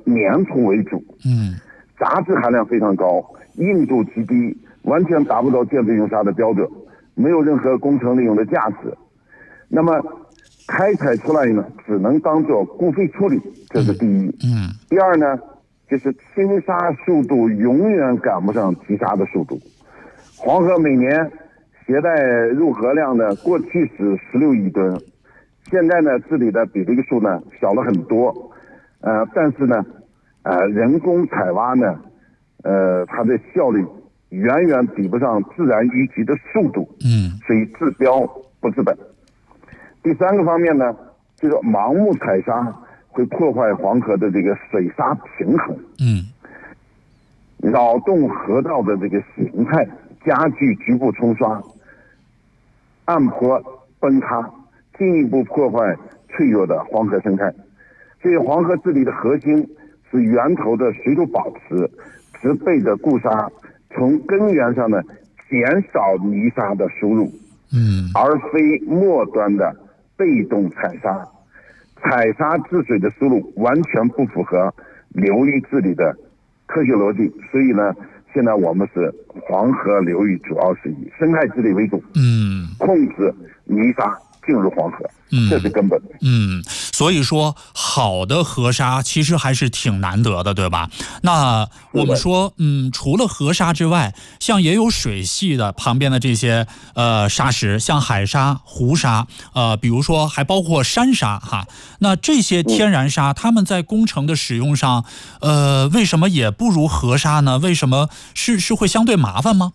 粘土为主，杂质含量非常高，硬度极低，完全达不到建筑用砂的标准，没有任何工程利用的价值。那么开采出来呢，只能当做固废处理，这是第一。第二呢，就是清沙速度永远赶不上提沙的速度。黄河每年携带入河量呢，过去是16亿吨，现在呢治理的比这个数呢小了很多。但是呢，人工采挖呢，它的效率远远比不上自然淤积的速度，所以治标不治本。第三个方面呢，就是盲目采沙会破坏黄河的这个水沙平衡，扰动河道的这个形态，加剧局部冲刷，岸坡崩塌，进一步破坏脆弱的黄河生态。所以黄河治理的核心是源头的水土保持，植被的固沙，从根源上呢减少泥沙的输入，而非末端的被动采沙。采沙治水的思路完全不符合流域治理的科学逻辑，所以呢，现在我们是黄河流域主要是以生态治理为主，控制泥沙进入黄河，这是根本。 所以说好的河沙其实还是挺难得的，对吧？那我们说，除了河沙之外，像也有水系的旁边的这些沙石，像海沙、湖沙，比如说还包括山沙哈。那这些天然沙，它们在工程的使用上，为什么也不如河沙呢？为什么是会相对麻烦吗？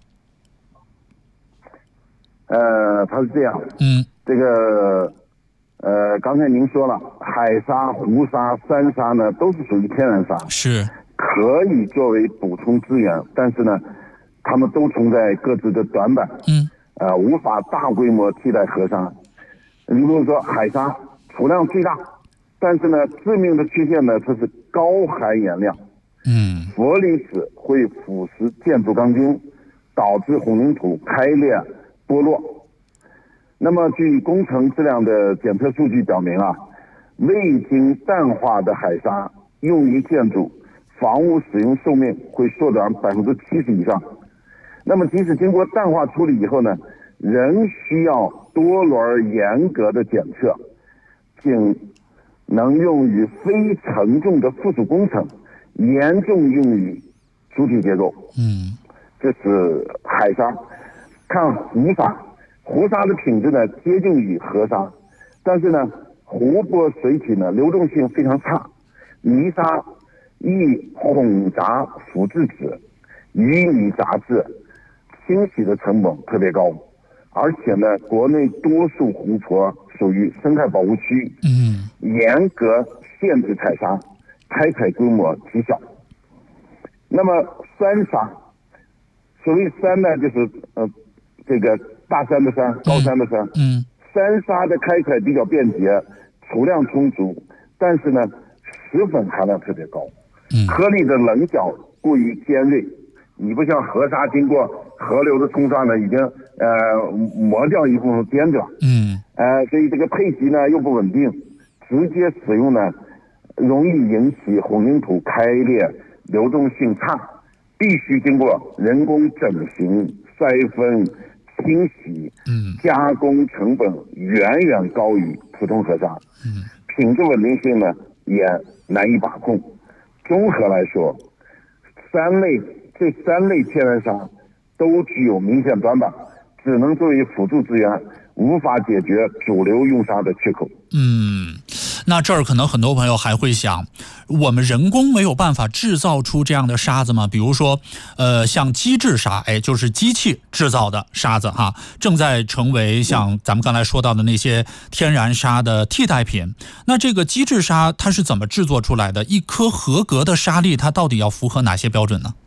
它是这样，这个刚才您说了，海沙、湖沙、山沙呢，都是属于天然沙， 是可以作为补充资源，但是呢，它们都存在各自的短板，无法大规模替代河沙。你比如说海沙储量最大，但是呢，致命的缺陷呢，它是高含盐量，氟离子会腐蚀建筑钢筋，导致混凝土开裂剥落。那么据工程质量的检测数据表明啊，未经淡化的海沙用于建筑房屋使用寿命会缩短70%以上。那么即使经过淡化处理以后呢，仍需要多轮严格的检测，仅能用于非承重的附属工程，严重用于主体结构。这是海沙。看湖沙，湖沙的品质呢接近于河沙，但是呢湖泊水体呢流动性非常差，泥沙易混杂腐质质、淤泥杂质，清洗的成本特别高，而且呢国内多数湖泊属于生态保护区，严格限制采沙，开采规模极小。那么山沙，所谓山呢就是这个大山的山，高山的山。山沙的开采比较便捷，储量充足，但是呢，石粉含量特别高，颗粒的棱角过于尖锐。你不像河沙经过河流的冲刷呢，已经磨掉一部分尖子了。所以这个配给呢又不稳定，直接使用呢容易引起混凝土开裂，流动性差，必须经过人工整形、筛分、清洗，加工成本远远高于普通河沙，品质稳定性呢也难以把控。综合来说，这三类天然沙都具有明显短板，只能作为辅助资源，无法解决主流用沙的缺口。 那这儿可能很多朋友还会想，我们人工没有办法制造出这样的沙子吗？比如说，像机制沙，就是机器制造的沙子哈，正在成为像咱们刚才说到的那些天然沙的替代品。那这个机制沙它是怎么制作出来的？一颗合格的沙粒，它到底要符合哪些标准呢？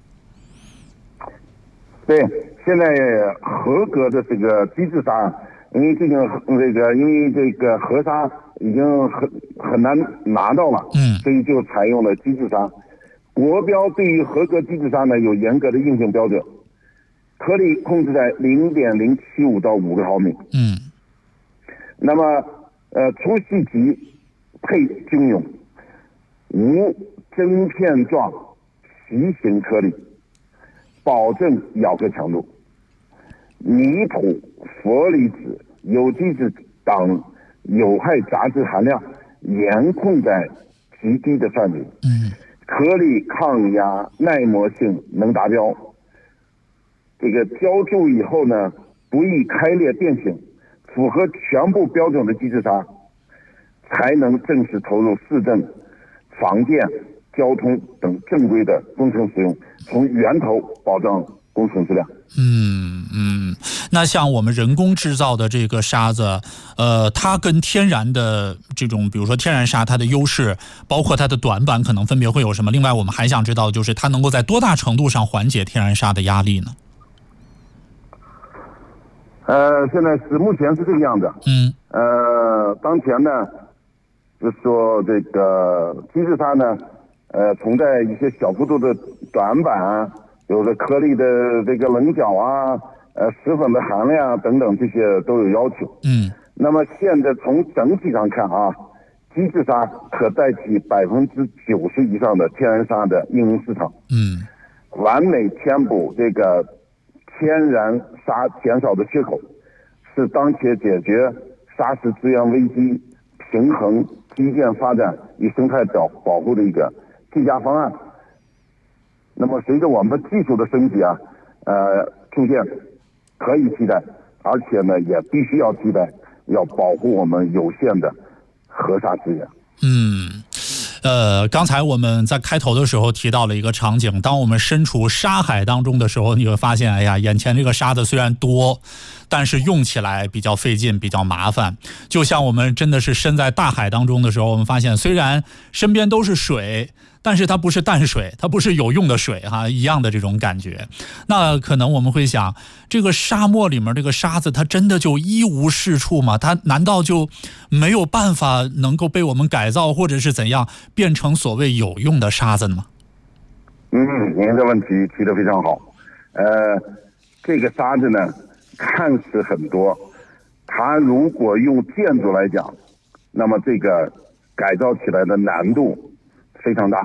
对，现在合格的这个机制沙，因为这个河沙已经很难拿到了，所以就采用了机制沙。国标对于合格机制沙呢有严格的硬性标准，颗粒控制在0.075到5毫米。那么粗细级配均匀，无针片状席形颗粒，保证咬合强度。泥土、氟离子、有机质等有害杂质含量严控在极低的范围，颗粒抗压耐磨性能达标。这个浇筑以后呢，不易开裂变形，符合全部标准的机制砂，才能正式投入市政、房建、交通等正规的工程使用，从源头保障工程质量。 那像我们人工制造的这个沙子，它跟天然的这种，比如说天然沙，它的优势，包括它的短板，可能分别会有什么？另外，我们还想知道，就是它能够在多大程度上缓解天然沙的压力呢？ 现在是目前是这个样子。当前呢，就是说这个机制砂呢，存在一些小幅度的短板啊，有的颗粒的这个棱角啊，石粉的含量等等，这些都有要求。那么现在从整体上看啊，机制砂可代替90%以上的天然砂的应用市场。完美填补这个天然砂减少的缺口，是当前解决砂石资源危机、平衡基建发展与生态保护的一个最佳方案。那么随着我们技术的升级啊，逐渐可以替代，而且呢也必须要替代，要保护我们有限的河沙资源。 刚才我们在开头的时候提到了一个场景，当我们身处沙海当中的时候，你会发现，哎呀，眼前这个沙子虽然多，但是用起来比较费劲，比较麻烦。就像我们真的是身在大海当中的时候，我们发现虽然身边都是水，但是它不是淡水，它不是有用的水哈，一样的这种感觉。那可能我们会想，这个沙漠里面这个沙子，它真的就一无是处吗？它难道就没有办法能够被我们改造，或者是怎样变成所谓有用的沙子呢吗？ 您的问题提得非常好。这个沙子呢，看似很多，它如果用建筑来讲，那么这个改造起来的难度非常大。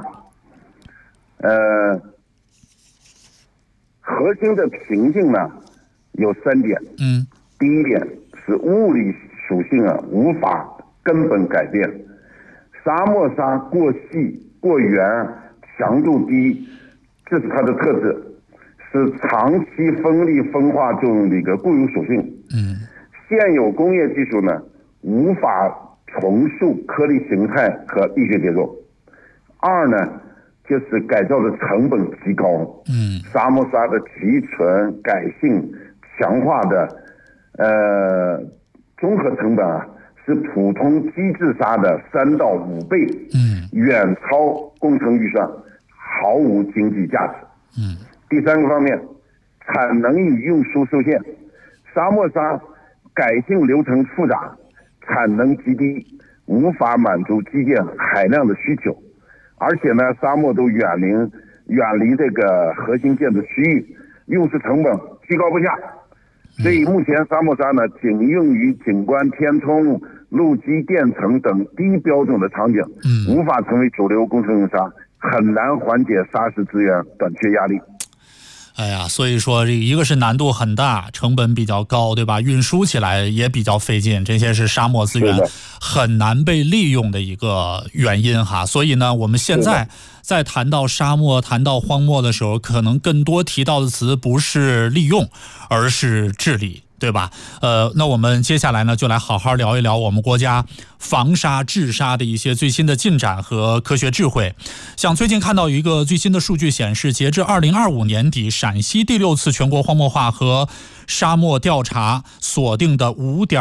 核心的瓶颈呢有3点。第一点是物理属性啊无法根本改变，沙漠沙过细过圆，强度低，这是它的特质，是长期风力风化作用的一个固有属性。现有工业技术呢无法重塑颗粒形态和力学结构。二呢，就是改造的成本极高。沙漠沙的提纯、改性、强化的综合成本啊，是普通机制沙的3到5倍，远超工程预算，毫无经济价值。第三个方面，产能与运输受限，沙漠沙改性流程复杂，产能极低，无法满足基建海量的需求。而且呢，沙漠都远离这个核心建筑区域，用时成本居高不下。所以目前沙漠沙呢，仅用于景观填充、路基垫层等低标准的场景，无法成为主流工程用沙，很难缓解沙石资源短缺压力。 哎呀，所以说这一个是难度很大，成本比较高，对吧？运输起来也比较费劲，这些是沙漠资源很难被利用的一个原因哈。所以呢，我们现在在谈到沙漠、谈到荒漠的时候，可能更多提到的词不是利用，而是治理。对吧？那我们接下来呢，就来好好聊一聊我们国家防沙治沙的一些最新的进展和科学智慧。像最近看到一个最新的数据显示，截至2025年底，陕西第6次全国荒漠化和沙漠调查锁定的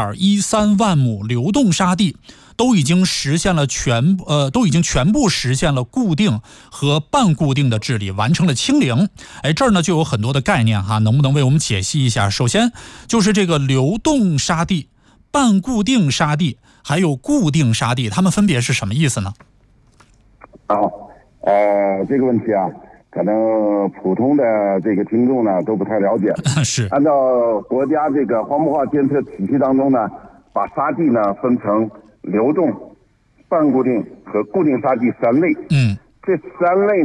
5.13万亩流动沙地，都已经全部实现了固定和半固定的治理，完成了清零。这儿呢就有很多的概念哈，能不能为我们解析一下？首先就是这个流动沙地、半固定沙地还有固定沙地，它们分别是什么意思呢？ 这个问题啊，可能普通的这个听众呢都不太了解。 是按照国家这个荒漠化监测体系当中呢，把沙地呢分成流动、半固定和固定沙地3类。 这三类